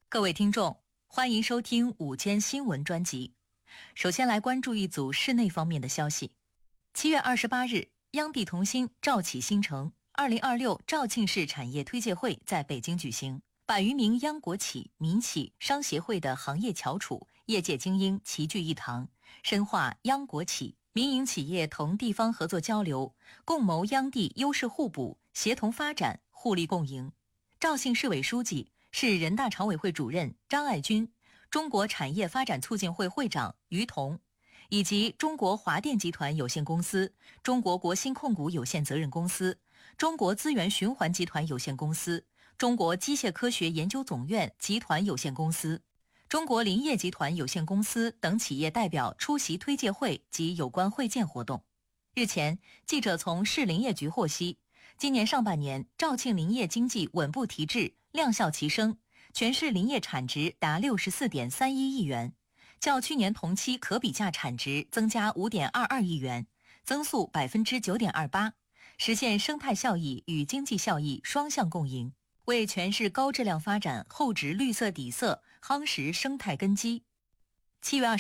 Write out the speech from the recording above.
各位听众，欢迎收听午间新闻专辑。首先来关注一组室内方面的消息。7月28日，央地同心兆启新城2026肇庆市产业推介会在北京举行，100余名央国企、民企、商协会的行业翘楚、业界精英齐聚一堂，深化央国企、民营企业同地方合作交流，共谋央地优势互补、协同发展、互利共赢。肇庆市委书记、市人大常委会主任张爱军、中国产业发展促进会会长于彤，以及中国华电集团有限公司、中国国新控股有限责任公司、中国资源循环集团有限公司、中国机械科学研究总院集团有限公司、中国林业集团有限公司等企业代表出席推介会及有关会见活动。日前，记者从市林业局获悉，今年上半年肇庆林业经济稳步提质，量效齐升，全市林业产值达64.31亿元，较去年同期可比价产值增加5.22亿元，增速9.28%，实现生态效益与经济效益双向共赢，为全市高质量发展厚植绿色底色，夯实生态根基。7月